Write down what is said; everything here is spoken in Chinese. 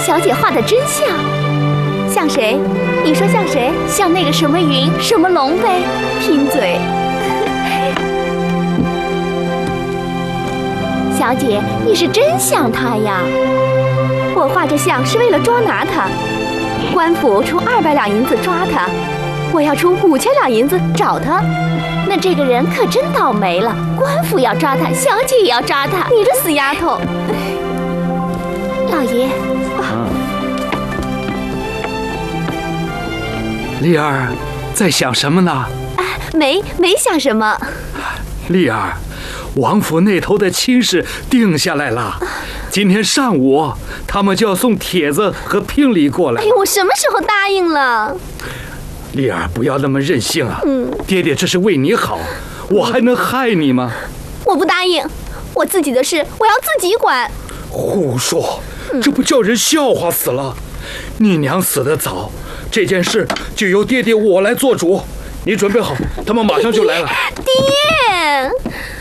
小姐画的真像。像谁？你说像谁？像那个什么云什么龙呗，贫嘴。小姐，你是真像他呀？我画这像是为了捉拿他，官府出200两银子抓他，我要出5000两银子找他。那这个人可真倒霉了，官府要抓他，小姐也要抓他。你这死丫头！老爷， 丽儿，在想什么呢？ 没想什么。 丽儿，王府那头的亲事定下来了，今天上午他们就要送帖子和聘礼过来。 哎呦，我什么时候答应了？ 丽儿，不要那么任性啊！爹爹这是为你好，我还能害你吗？ 我不答应，我自己的事我要自己管。 胡说，这不叫人笑话死了。你娘死得早，这件事就由爹爹我来做主。你准备好，他们马上就来了。 爹。